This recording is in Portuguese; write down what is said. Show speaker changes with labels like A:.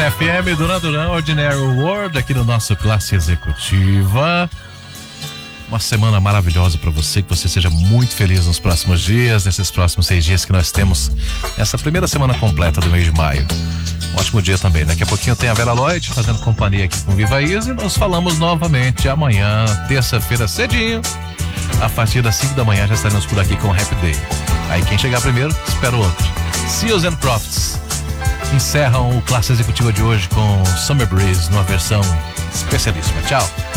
A: FM Duran Ordinary World, aqui no nosso Classe Executiva. Uma semana maravilhosa para você, que você seja muito feliz nos próximos dias, nesses próximos 6 dias que nós temos essa primeira semana completa do mês de maio. Um ótimo dia também. Daqui a pouquinho tem a Vera Lloyd fazendo companhia aqui com Viva Easy. Nós falamos novamente amanhã, terça-feira, cedinho. A partir das 5 da manhã já estaremos por aqui com o Happy Day. Aí quem chegar primeiro, espera o outro. Seals and Profits encerram o Classe Executiva de hoje com Summer Breeze numa versão especialíssima. Tchau!